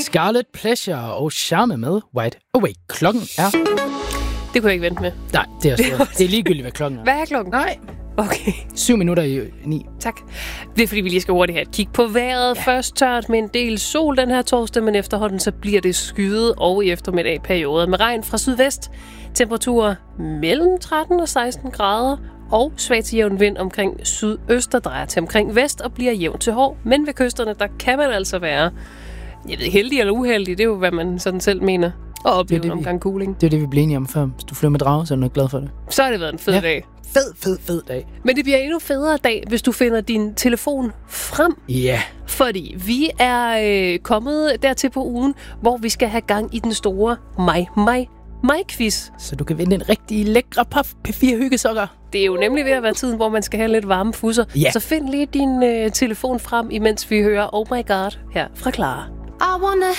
Scarlet Pleasure og Charme med Wide Awake. Klokken er... Det kunne jeg ikke vente med. Nej, det er også det er ligegyldigt, hvad klokken er. Hvad er klokken? Nej. Okay. 7 minutter i 9. Tak. Det er fordi, vi lige skal hurtigt have et kig på vejret. Ja. Først tørt med en del sol den her torsdag, men efterhånden så bliver det skyet og i eftermiddag perioder med regn fra sydvest. Temperaturer mellem 13 og 16 grader og svag til jævn vind omkring sydøst, der drejer til omkring vest og bliver jævn til hård. Men ved kysterne, der kan man altså være, jeg ved, heldig eller uheldig, det er jo, hvad man sådan selv mener. Og opleve en omgang cooling. Det er det, vi blev enige om før. Hvis du flyver med drage, så er du nok glad for det. Så har det været en fed dag. Fed dag. Men det bliver endnu federe dag, hvis du finder din telefon frem. Ja. Fordi vi er kommet dertil på ugen, hvor vi skal have gang i den store mig-quiz. Så du kan vinde en rigtig lækre P4-hyggesokker. Det er jo nemlig ved at være tiden, hvor man skal have lidt varme fusser. Ja. Så find lige din telefon frem, imens vi hører Oh My God her fra Clara. I wanna